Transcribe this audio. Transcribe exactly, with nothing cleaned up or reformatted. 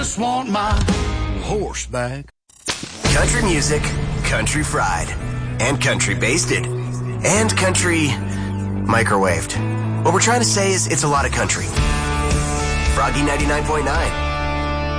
just want my horse back. Country music, country fried, and country basted, and country microwaved. What we're trying to say is it's a lot of country. Froggy ninety-nine point nine.